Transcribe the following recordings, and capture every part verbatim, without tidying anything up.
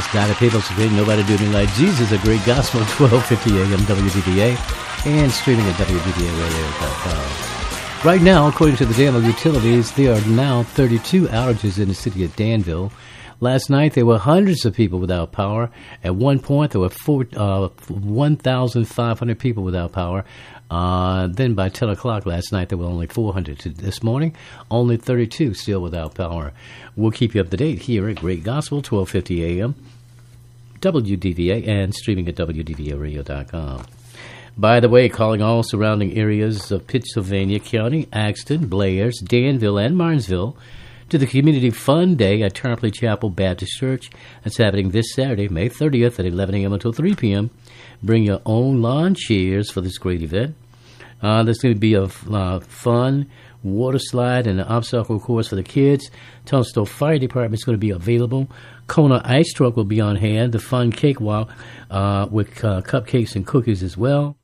That's Doctor Peoples again. Nobody do me like Jesus. A great gospel. twelve fifty a.m. W D V A and streaming at W D V A radio dot com. Right now, according to the Danville Utilities, there are now thirty-two outages in the city of Danville. Last night, there were hundreds of people without power. At one point, there were four, uh, one thousand five hundred people without power. Uh, then by ten o'clock last night, there were only four hundred. This morning, only thirty-two still without power. We'll keep you up to date here at Great Gospel, twelve fifty a.m., W D V A, and streaming at W D V A radio dot com. By the way, calling all surrounding areas of Pittsylvania County, Axton, Blairs, Danville, and Martinsville to the Community Fun Day at Tarpley Chapel Baptist Church. That's happening this Saturday, May thirtieth at eleven a.m. until three p.m. Bring your own lawn chairs for this great event. Uh, there's going to be a uh, fun water slide and an obstacle course for the kids. Tunstall Fire Department is going to be available. Kona Ice Truck will be on hand. The fun cake walk uh, with uh, cupcakes and cookies as well.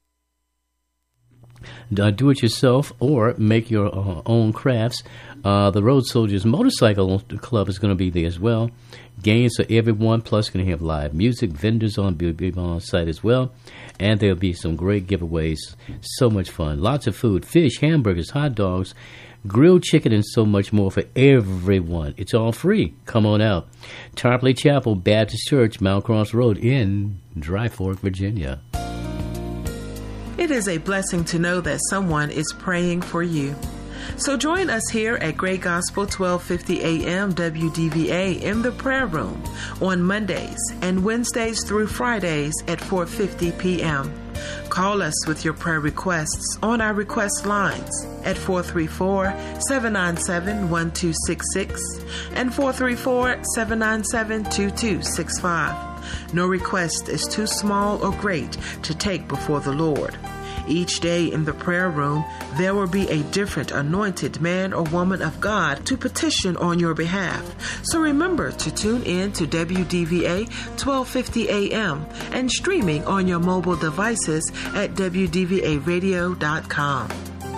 Uh, do it yourself or make your uh, own crafts. Uh, the Road Soldiers Motorcycle Club is going to be there as well. Games for everyone, plus going to have live music. Vendors on be, be on site as well. And there'll be some great giveaways. So much fun. Lots of food. Fish, hamburgers, hot dogs, grilled chicken, and so much more for everyone. It's all free. Come on out. Tarpley Chapel Baptist Church, Mount Cross Road in Dry Fork, Virginia. It is a blessing to know that someone is praying for you. So join us here at Great Gospel twelve fifty a.m. W D V A in the prayer room on Mondays and Wednesdays through Fridays at four fifty p.m. Call us with your prayer requests on our request lines at four three four, seven nine seven, one two six six and four three four, seven nine seven, two two six five. No request is too small or great to take before the Lord. Each day in the prayer room, there will be a different anointed man or woman of God to petition on your behalf. So remember to tune in to W D V A twelve fifty a.m. and streaming on your mobile devices at W D V A radio dot com.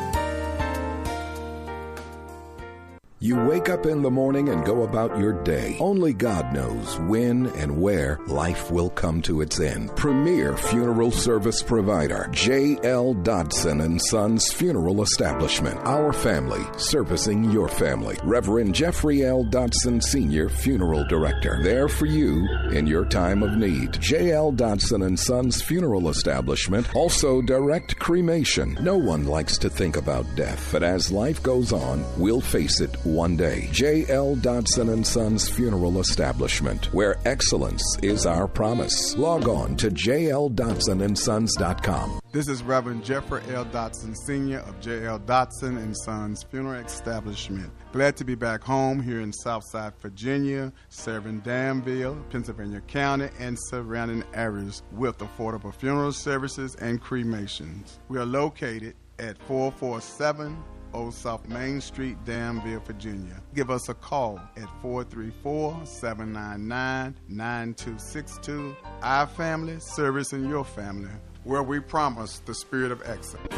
You wake up in the morning and go about your day. Only God knows when and where life will come to its end. Premier funeral service provider, J L. Dodson and Sons Funeral Establishment. Our family servicing your family. Reverend Jeffrey L. Dodson Senior Funeral Director. There for you in your time of need. J L. Dodson and Sons Funeral Establishment. Also direct cremation. No one likes to think about death, but as life goes on, we'll face it one day. J L. Dodson and Sons Funeral Establishment, where excellence is our promise. Log on to j l dodson and sons dot com. This is Reverend Jeffrey L. Dodson Senior of J L. Dodson and Sons Funeral Establishment. Glad to be back home here in Southside Virginia, serving Danville, Pennsylvania County, and surrounding areas with affordable funeral services and cremations. We are located at four four seven Old South Main Street, Danville, Virginia. Give us a call at four three four, seven nine nine, nine two six two. Our family servicing your family, where we promise the spirit of excellence.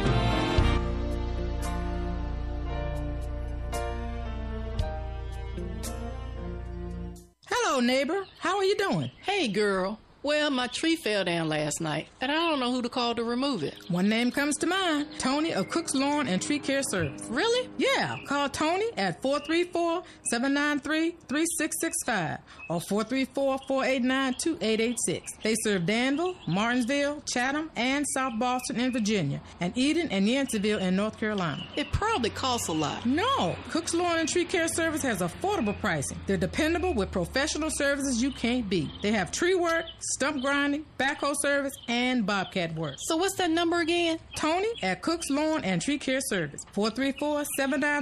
Hello, neighbor. How are you doing? Hey, girl. Well, my tree fell down last night, and I don't know who to call to remove it. One name comes to mind. Tony of Cook's Lawn and Tree Care Service. Really? Yeah. Call Tony at four three four, seven nine three, three six six five or four three four, four eight nine, two eight eight six. They serve Danville, Martinsville, Chatham, and South Boston in Virginia, and Eden and Yanceyville in North Carolina. It probably costs a lot. No. Cook's Lawn and Tree Care Service has affordable pricing. They're dependable with professional services you can't beat. They have tree work, stump grinding, backhoe service, and bobcat work. So what's that number again? Tony at Cook's Lawn and Tree Care Service. four three four, seven nine